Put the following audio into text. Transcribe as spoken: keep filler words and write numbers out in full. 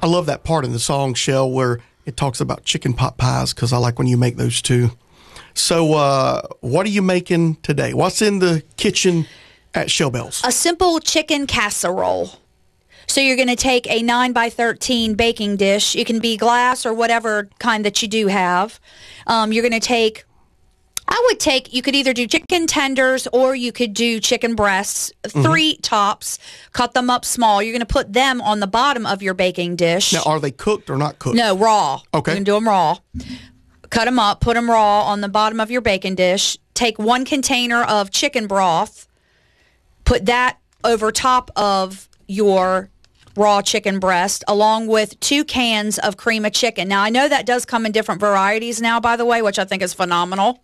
I love that part in the song, Shell, where it talks about chicken pot pies, because I like when you make those too. So uh, what are you making today? What's in the kitchen at Shell Bells? A simple chicken casserole. So you're going to take a nine by thirteen baking dish. It can be glass or whatever kind that you do have. Um, you're going to take, I would take, you could either do chicken tenders or you could do chicken breasts, three mm-hmm. tops, cut them up small. You're going to put them on the bottom of your baking dish. Now, are they cooked or not cooked? No, raw. Okay. You can do them raw. Cut them up, put them raw on the bottom of your baking dish. Take one container of chicken broth, put that over top of your raw chicken breast, along with two cans of cream of chicken. Now, I know that does come in different varieties now, by the way, which I think is phenomenal.